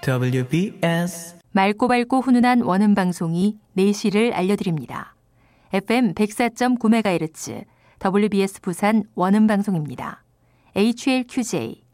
WBS 맑고 밝고 훈훈한 원음 방송이 4시를 알려드립니다. FM 104.9MHz WBS 부산 원음 방송입니다. HLQJ